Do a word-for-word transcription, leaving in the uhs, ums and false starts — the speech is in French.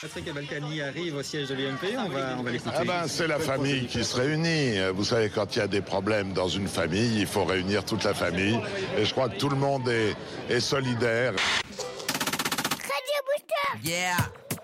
Patrick Balkany arrive au siège de l'U M P, on va, on va l'écouter. Ah ben, c'est la famille qui se réunit. Vous savez, quand il y a des problèmes dans une famille, il faut réunir toute la famille. Et je crois que tout le monde est, est solidaire. Radio Booster. Yeah.